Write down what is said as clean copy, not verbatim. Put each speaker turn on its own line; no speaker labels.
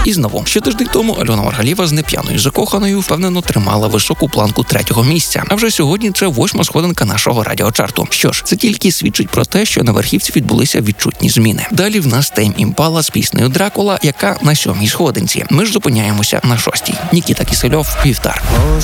І знову, ще тиждень тому Альона Маргалієва з неп'яною закоханою впевнено тримала високу планку 3-го місця. А вже сьогодні це 8-ма сходинка нашого радіочарту. Що ж, це тільки свідчить про те, що на верхівці відбулися відчутні зміни. Далі в нас Тейм Імпала з піснею «Дракула», яка на 7-й сходинці. Ми ж зупиняємося на 6-й. Нікіта Кісельов, «Вівтар».